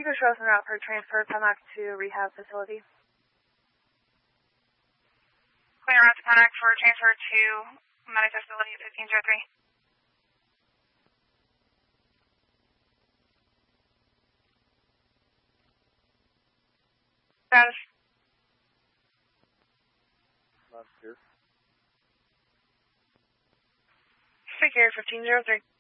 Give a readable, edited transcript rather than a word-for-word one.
Roger, show us en route for transfer, Pennock to rehab facility. Clear route to Pennock for transfer to medic facility at 1503. Status. Not sure. Figure 1503.